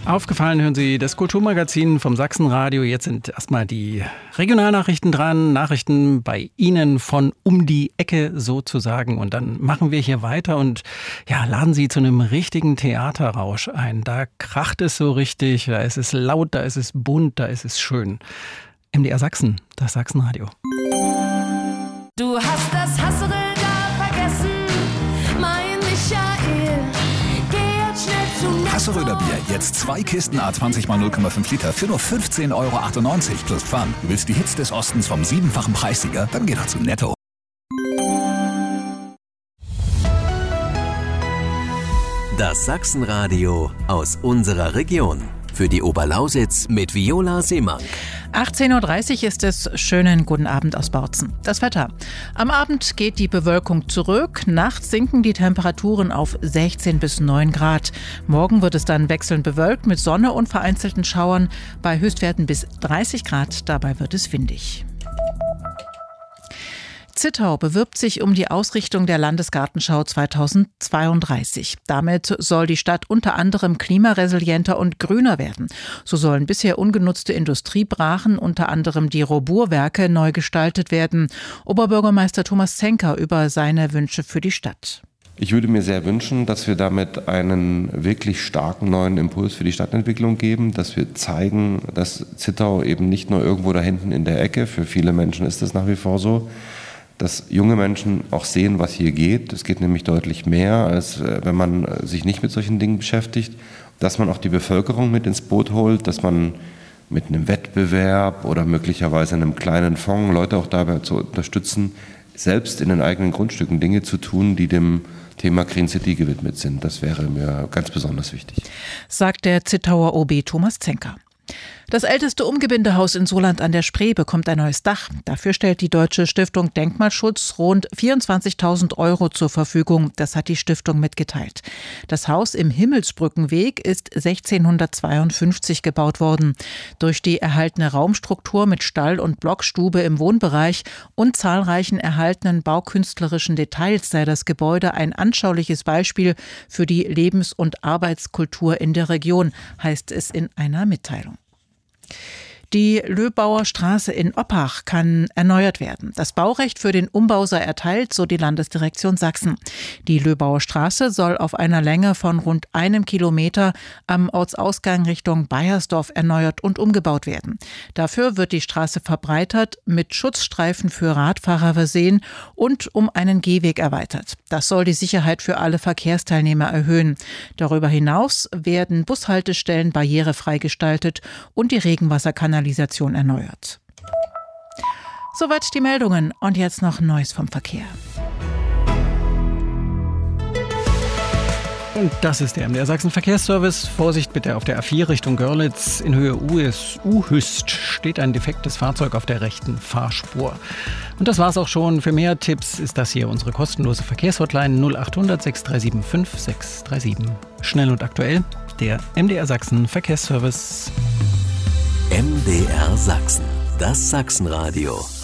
Aufgefallen hören Sie das Kulturmagazin vom Sachsenradio. Jetzt sind erstmal die Regionalnachrichten dran. Nachrichten bei Ihnen von um die Ecke sozusagen. Und dann machen wir hier weiter und laden Sie zu einem richtigen Theaterrausch ein. Da kracht es so richtig, da ist es laut, da ist es bunt, da ist es schön. MDR Sachsen, das Sachsenradio. Du hast das Hassel da vergessen, mein Michael. Geh jetzt schnell zu Netto. Hasseröder Bier, jetzt 2 Kisten A20 x 0,5 Liter für nur 15,98 € plus Pfand. Du willst die Hits des Ostens vom 7-fachen Preissieger? Dann geh doch zu Netto. Das Sachsenradio aus unserer Region. Für die Oberlausitz mit Viola Seemann. 18.30 Uhr ist es. Schönen guten Abend aus Bautzen. Das Wetter. Am Abend geht die Bewölkung zurück. Nachts sinken die Temperaturen auf 16 bis 9 Grad. Morgen wird es dann wechselnd bewölkt mit Sonne und vereinzelten Schauern. Bei Höchstwerten bis 30 Grad. Dabei wird es windig. Zittau bewirbt sich um die Ausrichtung der Landesgartenschau 2032. Damit soll die Stadt unter anderem klimaresilienter und grüner werden. So sollen bisher ungenutzte Industriebrachen, unter anderem die Robur-Werke, neu gestaltet werden. Oberbürgermeister Thomas Zenker über seine Wünsche für die Stadt. Ich würde mir sehr wünschen, dass wir damit einen wirklich starken neuen Impuls für die Stadtentwicklung geben, dass wir zeigen, dass Zittau eben nicht nur irgendwo da hinten in der Ecke, für viele Menschen ist das nach wie vor so, dass junge Menschen auch sehen, was hier geht. Es geht nämlich deutlich mehr, als wenn man sich nicht mit solchen Dingen beschäftigt. Dass man auch die Bevölkerung mit ins Boot holt, dass man mit einem Wettbewerb oder möglicherweise einem kleinen Fonds Leute auch dabei zu unterstützen, selbst in den eigenen Grundstücken Dinge zu tun, die dem Thema Green City gewidmet sind. Das wäre mir ganz besonders wichtig. Sagt der Zittauer OB Thomas Zenker. Das älteste Umgebindehaus in Sohland an der Spree bekommt ein neues Dach. Dafür stellt die Deutsche Stiftung Denkmalschutz rund 24.000 € zur Verfügung. Das hat die Stiftung mitgeteilt. Das Haus im Himmelsbrückenweg ist 1652 gebaut worden. Durch die erhaltene Raumstruktur mit Stall und Blockstube im Wohnbereich und zahlreichen erhaltenen baukünstlerischen Details sei das Gebäude ein anschauliches Beispiel für die Lebens- und Arbeitskultur in der Region, heißt es in einer Mitteilung. Die Löbauer Straße in Oppach kann erneuert werden. Das Baurecht für den Umbau sei erteilt, so die Landesdirektion Sachsen. Die Löbauer Straße soll auf einer Länge von rund 1 Kilometer am Ortsausgang Richtung Baiersdorf erneuert und umgebaut werden. Dafür wird die Straße verbreitert, mit Schutzstreifen für Radfahrer versehen und um einen Gehweg erweitert. Das soll die Sicherheit für alle Verkehrsteilnehmer erhöhen. Darüber hinaus werden Bushaltestellen barrierefrei gestaltet und die Regenwasserkanalisation erneuert. Soweit die Meldungen und jetzt noch Neues vom Verkehr. Und das ist der MDR Sachsen Verkehrsservice. Vorsicht bitte auf der A4 Richtung Görlitz. In Höhe U-Hüst steht ein defektes Fahrzeug auf der rechten Fahrspur. Und das war's auch schon. Für mehr Tipps ist das hier unsere kostenlose Verkehrshotline 0800 6375 637. Schnell und aktuell, der MDR Sachsen Verkehrsservice. MDR Sachsen, das Sachsenradio.